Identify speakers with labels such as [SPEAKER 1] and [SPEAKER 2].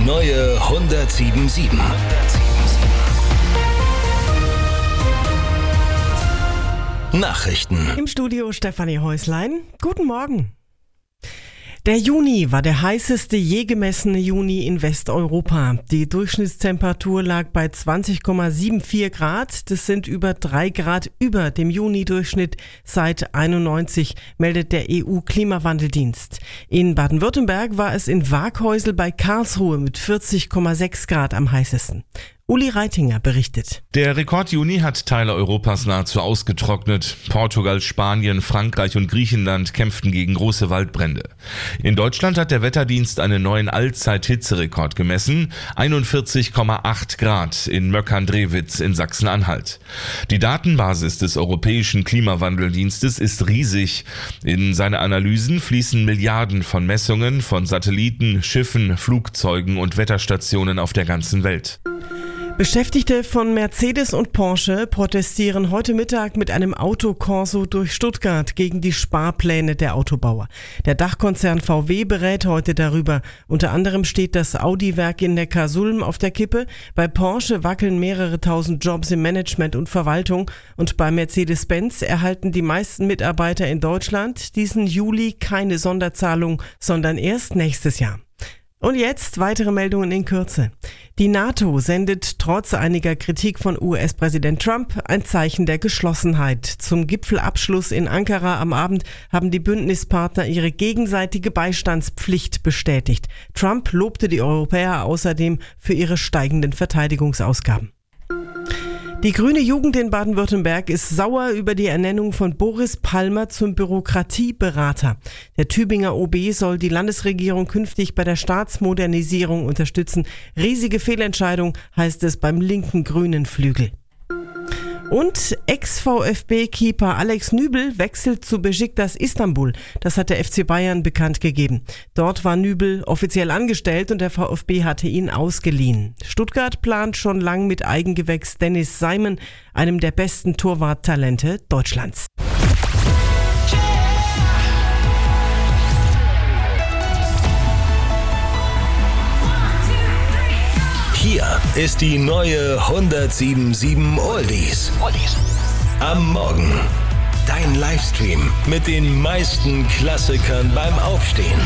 [SPEAKER 1] neue 107.7. Nachrichten.
[SPEAKER 2] Im Studio Stefanie Häuslein. Guten Morgen. Der Juni war der heißeste je gemessene Juni in Westeuropa. Die Durchschnittstemperatur lag bei 20,74 Grad. Das sind über 3 Grad über dem Juni-Durchschnitt seit 91, meldet der EU-Klimawandeldienst. In Baden-Württemberg war es in Waaghäusel bei Karlsruhe mit 40,6 Grad am heißesten. Uli Reitinger berichtet.
[SPEAKER 3] Der Rekord-Juni hat Teile Europas nahezu ausgetrocknet. Portugal, Spanien, Frankreich und Griechenland kämpften gegen große Waldbrände. In Deutschland hat der Wetterdienst einen neuen Allzeit-Hitzerekord gemessen. 41,8 Grad in Möckern-Drewitz in Sachsen-Anhalt. Die Datenbasis des Europäischen Klimawandeldienstes ist riesig. In seine Analysen fließen Milliarden von Messungen von Satelliten, Schiffen, Flugzeugen und Wetterstationen auf der ganzen Welt.
[SPEAKER 2] Beschäftigte von Mercedes und Porsche protestieren heute Mittag mit einem Autokorso durch Stuttgart gegen die Sparpläne der Autobauer. Der Dachkonzern VW berät heute darüber. Unter anderem steht das Audi-Werk in Neckarsulm auf der Kippe. Bei Porsche wackeln mehrere tausend Jobs im Management und Verwaltung. Und bei Mercedes-Benz erhalten die meisten Mitarbeiter in Deutschland diesen Juli keine Sonderzahlung, sondern erst nächstes Jahr. Und jetzt weitere Meldungen in Kürze. Die NATO sendet trotz einiger Kritik von US-Präsident Trump ein Zeichen der Geschlossenheit. Zum Gipfelabschluss in Ankara am Abend haben die Bündnispartner ihre gegenseitige Beistandspflicht bestätigt. Trump lobte die Europäer außerdem für ihre steigenden Verteidigungsausgaben. Die grüne Jugend in Baden-Württemberg ist sauer über die Ernennung von Boris Palmer zum Bürokratieberater. Der Tübinger OB soll die Landesregierung künftig bei der Staatsmodernisierung unterstützen. Riesige Fehlentscheidung, heißt es beim linken grünen Flügel. Und Ex-VfB-Keeper Alex Nübel wechselt zu Beşiktaş Istanbul. Das hat der FC Bayern bekannt gegeben. Dort war Nübel offiziell angestellt und der VfB hatte ihn ausgeliehen. Stuttgart plant schon lang mit Eigengewächs Dennis Simon, einem der besten Torwarttalente Deutschlands.
[SPEAKER 1] Hier ist die neue 107.7 Oldies. Am Morgen. Dein Livestream mit den meisten Klassikern beim Aufstehen.